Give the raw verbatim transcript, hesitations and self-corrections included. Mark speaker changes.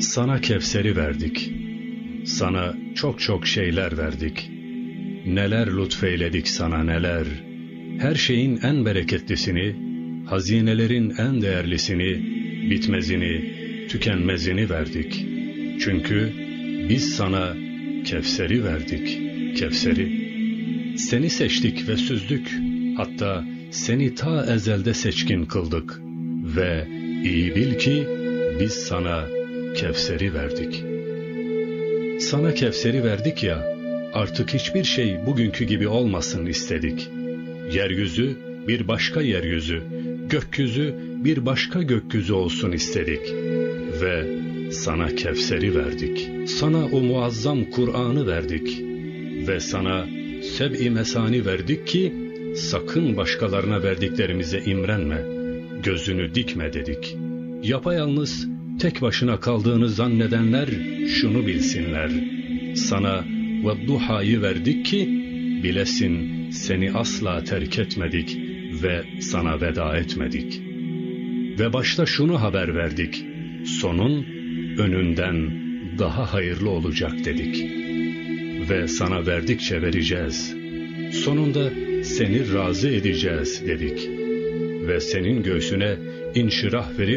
Speaker 1: Sana Kevser'i verdik. Sana çok çok şeyler verdik. Neler lütfeyledik sana neler. Her şeyin en bereketlisini, hazinelerin en değerlisini, bitmezini, tükenmezini verdik. Çünkü biz sana Kevser'i verdik, Kevser'i. Seni seçtik ve süzdük. Hatta seni ta ezelde seçkin kıldık. Ve iyi bil ki biz sana Kevser'i verdik. Sana Kevser'i verdik ya, artık hiçbir şey bugünkü gibi olmasın istedik. Yeryüzü bir başka yeryüzü, gökyüzü bir başka gökyüzü olsun istedik. Ve sana Kevser'i verdik. Sana o muazzam Kur'an'ı verdik. Ve sana Seb-i Mesani verdik ki, sakın başkalarına verdiklerimize imrenme, gözünü dikme dedik. Yapayalnız tek başına kaldığını zannedenler şunu bilsinler. Sana Vedduha'yı verdik ki, bilesin seni asla terk etmedik ve sana veda etmedik. Ve başta şunu haber verdik, sonun önünden daha hayırlı olacak dedik. Ve sana verdikçe vereceğiz. Sonunda seni razı edeceğiz dedik. Ve senin göğsüne inşirah verip